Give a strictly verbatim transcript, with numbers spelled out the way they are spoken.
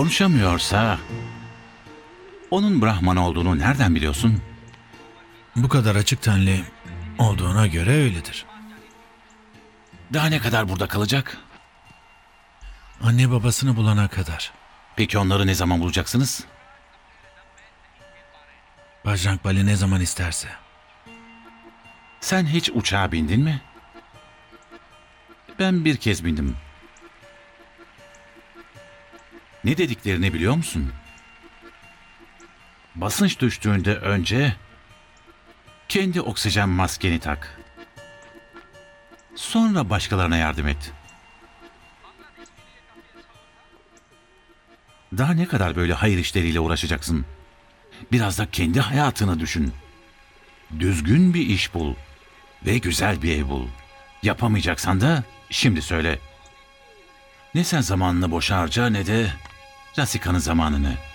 konuşamıyorsa onun Brahman olduğunu nereden biliyorsun? Bu kadar açık tenli olduğuna göre öyledir. Daha ne kadar burada kalacak? Anne babasını bulana kadar. Peki onları ne zaman bulacaksınız? Bajrang Bali ne zaman isterse. Sen hiç uçağa bindin mi? Ben bir kez bindim. Ne dediklerini biliyor musun? Basınç düştüğünde önce kendi oksijen maskeni tak. Sonra başkalarına yardım et. Daha ne kadar böyle hayır işleriyle uğraşacaksın? Biraz da kendi hayatını düşün. Düzgün bir iş bul ve güzel bir ev bul. Yapamayacaksan da şimdi söyle. Ne sen zamanını boşa harca ne de Rasika'nın zamanını.